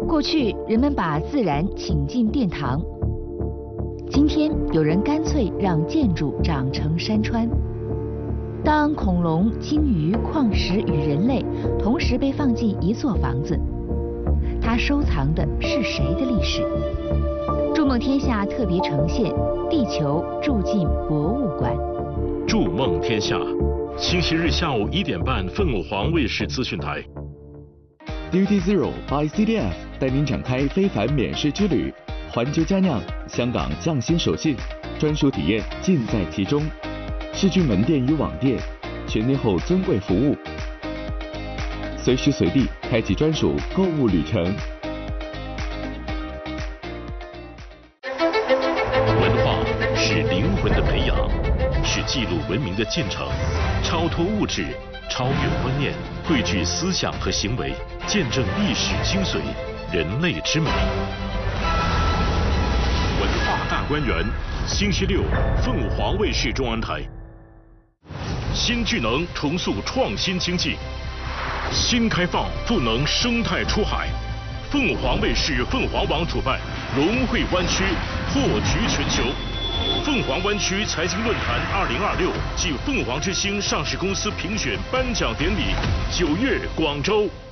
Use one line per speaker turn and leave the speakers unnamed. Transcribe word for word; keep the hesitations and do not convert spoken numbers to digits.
过去人们把自然请进殿堂，今天有人干脆让建筑长成山川。当恐龙、鲸鱼、矿石与人类同时被放进一座房子，它收藏的是谁的历史？筑梦天下特别呈现《地球住进博物馆》。
筑梦天下，星期日下午一点半，凤凰卫视资讯台。
Duty Zero by C D F 带您展开非凡免试之旅，环球佳酿，香港匠心手信，专属体验尽在其中。世郡门店与网店，全天候尊贵服务，随时随地开启专属购物旅程。
文化是灵魂的培养，是记录文明的进程，超脱物质，超越观念，汇聚思想和行为，见证历史精髓，人类之美。文化大观园，星期六，凤凰卫视中文台。新智能重塑创新经济，新开放赋能生态出海。凤凰卫视凤凰网主办融汇湾区，破局全球。凤凰湾区财经论坛二零二六暨凤凰之星上市公司评选颁奖典礼，九月广州。